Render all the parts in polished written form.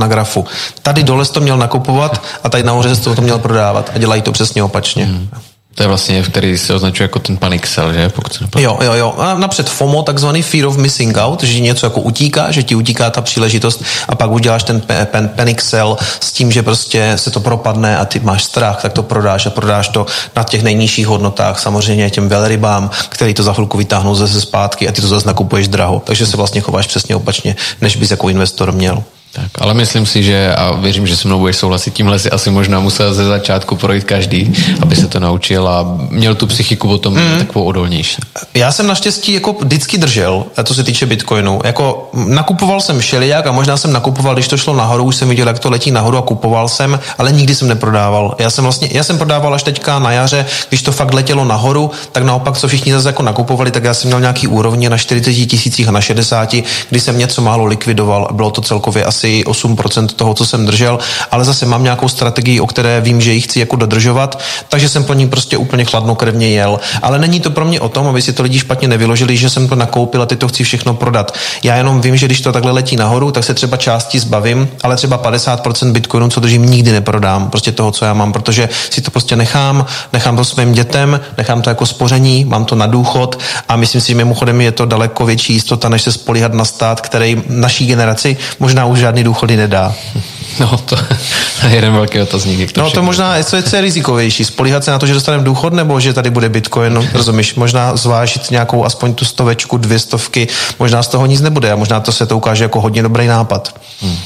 na grafu. Tady dole jsi to měl nakupovat a tady nahoře jsi to měl prodávat a dělají to přesně opačně. To je vlastně, který se označuje jako ten panic sell, že? Jo. A napřed FOMO, takzvaný fear of missing out, že něco jako utíká, že ti utíká ta příležitost a pak uděláš ten panic sell s tím, že prostě se to propadne a ty máš strach, tak to prodáš a prodáš to na těch nejnižších hodnotách, samozřejmě těm velrybám, který to za chvilku vytáhnou zase zpátky a ty to zase nakupuješ draho. Takže se vlastně chováš přesně opačně, než bys jako investor měl. Tak, ale myslím si, že a věřím, že se mnou budeš souhlasit, tímhle si asi možná musel ze začátku projít každý, aby se to naučil a měl tu psychiku potom takovou odolnější. Já jsem naštěstí jako vždycky držel, co se týče Bitcoinu. Jako nakupoval jsem všelijak a možná jsem nakupoval, když to šlo nahoru, už jsem viděl, jak to letí nahoru a kupoval jsem, ale nikdy jsem neprodával. Já jsem prodával až teďka na jaře, když to fakt letělo nahoru, tak naopak, co všichni zase jako nakupovali, tak já jsem měl nějaký úrovně na 40 000 a na 60, kdy jsem něco málo likvidoval a bylo to celkově asi 8% toho, co jsem držel, ale zase mám nějakou strategii, o které vím, že ji chci jako dodržovat, takže jsem po ní prostě úplně chladnokrevně jel. Ale není to pro mě o tom, aby si to lidi špatně nevyložili, že jsem to nakoupil a teď to chci všechno prodat. Já jenom vím, že když to takhle letí nahoru, tak se třeba části zbavím, ale třeba 50% Bitcoinu, co držím, nikdy neprodám. Prostě toho, co já mám, protože si to prostě nechám to svým dětem, nechám to jako spoření, mám to na důchod a myslím si, že mimochodem je to daleko větší jistota, než se spolíhat na stát, který naší generaci možná už žádný důchody nedá. No, to je jeden velký otazník. No to možná, co je rizikovější, spolíhat se na to, že dostaneme důchod, nebo že tady bude Bitcoin, no, rozumíš, možná zvážit nějakou aspoň tu 100, 200, možná z toho nic nebude a možná to se to ukáže jako hodně dobrý nápad.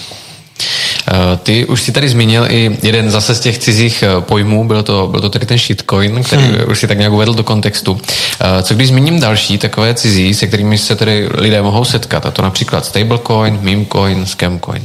Ty už si tady zmínil i jeden zase z těch cizích pojmů, byl to tedy ten shitcoin, který už si tak nějak uvedl do kontextu. Co když zmíním další takové cizí, se kterými se tedy lidé mohou setkat, a to například stablecoin, memecoin, scamcoin?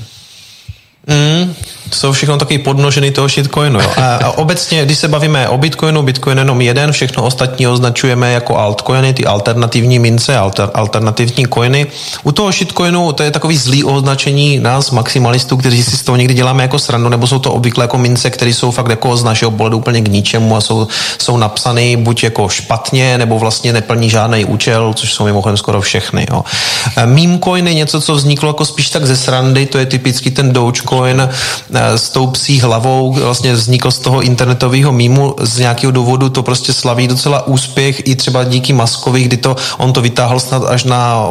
To jsou všechno taky podnoženy toho shitcoinu. Jo. A obecně, když se bavíme o Bitcoinu, Bitcoin jenom jeden, všechno ostatní označujeme jako altcoiny, ty alternativní mince, alternativní coiny. U toho shitcoinu to je takový zlý označení nás maximalistů, kteří si z toho někdy děláme jako srandu, nebo jsou to obvykle jako mince, které jsou fakt jako z našeho pohledu úplně k ničemu a jsou napsané buď jako špatně, nebo vlastně neplní žádný účel, což jsou mimochodem skoro všechny. Jo. Memecoin je něco, co vzniklo jako spíš tak ze srandy, to je typicky ten Dogecoin s tou psí hlavou, vlastně vznikl z toho internetového mýmu, z nějakého důvodu to prostě slaví docela úspěch i třeba díky Muskovi, kdy on to vytáhl snad až na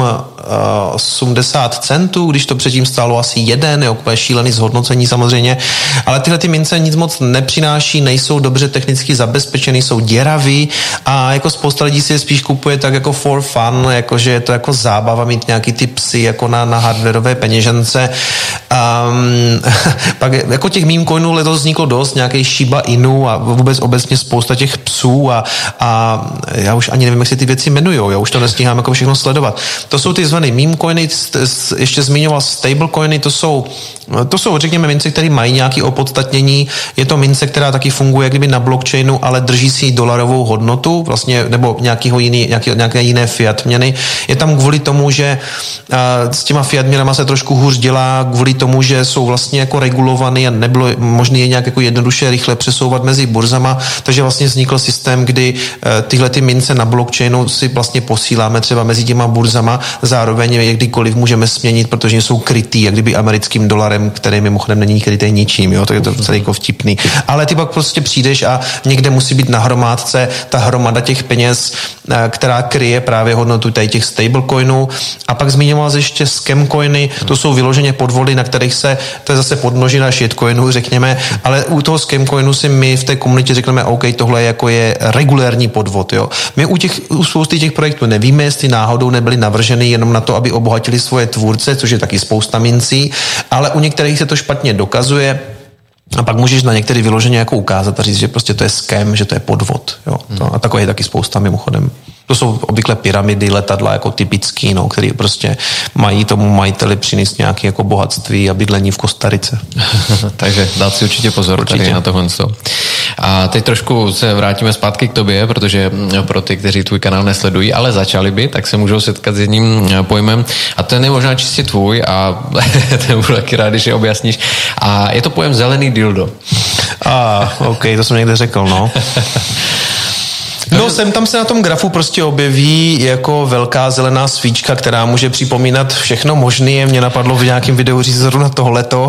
80 centů, když to předtím stálo asi 1, je úplně šílený zhodnocení samozřejmě, ale tyhle ty mince nic moc nepřináší, nejsou dobře technicky zabezpečený, jsou děraví a jako spousta lidí si je spíš kupuje tak jako for fun, jakože je to jako zábava mít nějaký ty psy jako na hardwareové peněžence. Pak jako těch meme coinů letos vzniklo dost, nějaký Shiba Inu a vůbec obecně spousta těch psů a já už ani nevím, jak se ty věci jmenujou, já už to nestíhám jako všechno sledovat. To jsou ty zvané meme coiny, ještě zmiňoval stablecoiny, to jsou řekněme mince, které mají nějaké opodstatnění, je to mince, která taky funguje kdyby na blockchainu, ale drží si dolarovou hodnotu, vlastně, nebo nějaké jiné fiat měny. Je tam kvůli tomu, že s těma fiat měnama se trošku hůř dělá, kvůli tomu, že jsou vlastně jako regulovaný a nebylo možné je nějak jako jednoduše rychle přesouvat mezi burzama, takže vlastně vznikl systém, kdy tyhle ty mince na blockchainu si vlastně posíláme třeba mezi těma burzama, zároveň je kdykoliv můžeme směnit, protože jsou krytý, jak kdyby americkým dolarem, který mimochodem není krytý ničím, jo, to je to celý jako vtipný. Ale ty pak prostě přijdeš a někde musí být na hromádce ta hromada těch peněz, která kryje právě hodnotu tady těch stablecoinů. A pak zmiňoval ještě scamcoiny, to jsou vyloženě podvody, na kterých to je zase podmnožina shitcoinů, řekněme, ale u toho scamcoinu si my v té komunitě řekneme, OK, tohle jako je regulérní podvod, jo. My u spousty těch projektů nevíme, jestli náhodou nebyly navrženy jenom na to, aby obohatili svoje tvůrce, což je taky spousta mincí, ale u některých se to špatně dokazuje. A pak můžeš na některý vyloženě jako ukázat a říct, že prostě to je scam, že to je podvod. Jo. A takové je taky spousta mimochodem. To jsou obvykle pyramidy, letadla jako typický, no, který prostě mají tomu majiteli přinést nějaké jako bohatství a bydlení v Kostarice. Takže dát si určitě pozor tady na tohle. A teď trošku se vrátíme zpátky k tobě, protože pro ty, kteří tvůj kanál nesledují, ale začali by, tak se můžou setkat s jedním pojmem a ten je možná čistě tvůj a ten budu taky rád, když je objasníš. A je to pojem zelený dildo. OK, to jsem někde řekl, no. No, tam se na tom grafu prostě objeví jako velká zelená svíčka, která může připomínat všechno možné. Mě napadlo v nějakém videu říct zrovna tohleto.